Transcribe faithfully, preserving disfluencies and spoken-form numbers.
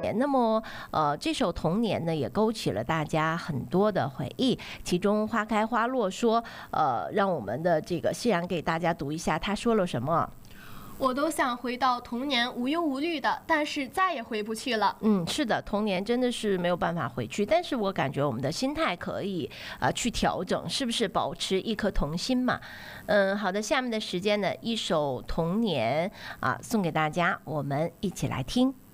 那么，呃，这首《童年》呢，也勾起了大家很多的回忆。其中花开花落说，呃，让我们的这个夕然给大家读一下，他说了什么？ 我都想回到童年，无忧无虑的，但是再也回不去了。 嗯，是的，童年真的是没有办法回去，但是我感觉我们的心态可以啊、呃、去调整，是不是保持一颗童心嘛？嗯，好的，下面的时间呢，一首《童年》啊送给大家，我们一起来听。